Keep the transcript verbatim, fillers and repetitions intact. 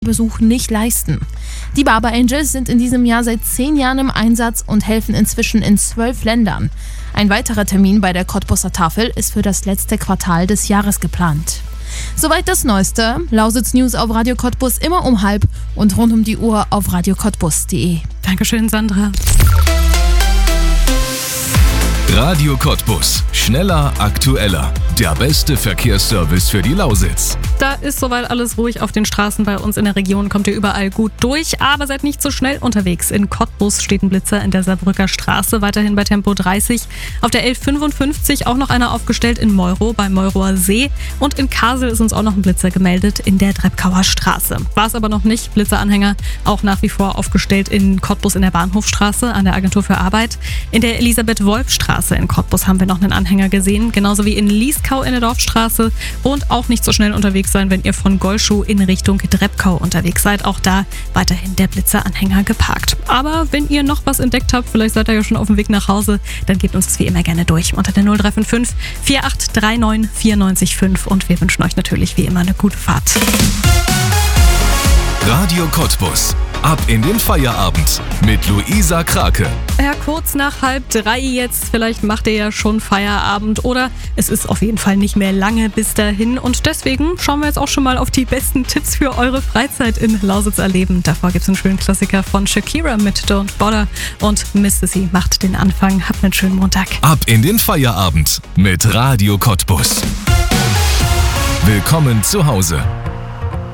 Besuch nicht leisten. Die Barber Angels sind in diesem Jahr seit zehn Jahren im Einsatz und helfen inzwischen in zwölf Ländern. Ein weiterer Termin bei der Cottbuser Tafel ist für das letzte Quartal des Jahres geplant. Soweit das Neueste. Lausitz News auf Radio Cottbus immer um halb und rund um die Uhr auf radio cottbus punkt de. Dankeschön, Sandra. Radio Cottbus. Schneller, aktueller. Der beste Verkehrsservice für die Lausitz. Da ist soweit alles ruhig auf den Straßen bei uns in der Region, kommt ihr überall gut durch, aber seid nicht so schnell unterwegs. In Cottbus steht ein Blitzer in der Saarbrücker Straße, weiterhin bei Tempo dreißig. Auf der elf fünfundfünfzig auch noch einer aufgestellt in Meuro, beim Meuroer See. Und in Kassel ist uns auch noch ein Blitzer gemeldet in der Treppkauer Straße. War es aber noch nicht, Blitzeranhänger auch nach wie vor aufgestellt in Cottbus in der Bahnhofstraße an der Agentur für Arbeit. In der Elisabeth-Wolf-Straße in Cottbus haben wir noch einen Anhänger gesehen, genauso wie in Lieskau in der Dorfstraße. Und auch nicht so schnell unterwegs sein, wenn ihr von Golschuh in Richtung Treppkau unterwegs seid. Auch da weiterhin der Blitzeranhänger geparkt. Aber wenn ihr noch was entdeckt habt, vielleicht seid ihr ja schon auf dem Weg nach Hause, dann gebt uns das wie immer gerne durch unter der null drei fünf fünf, vier acht drei neun, vier neun fünf und wir wünschen euch natürlich wie immer eine gute Fahrt. Radio Cottbus. Ab in den Feierabend mit Luisa Krake. Ja, kurz nach halb drei jetzt. Vielleicht macht ihr ja schon Feierabend oder es ist auf jeden Fall nicht mehr lange bis dahin. Und deswegen schauen wir jetzt auch schon mal auf die besten Tipps für eure Freizeit in Lausitz erleben. Davor gibt es einen schönen Klassiker von Shakira mit Don't Bother und Mississippi macht den Anfang. Habt einen schönen Montag. Ab in den Feierabend mit Radio Cottbus. Willkommen zu Hause.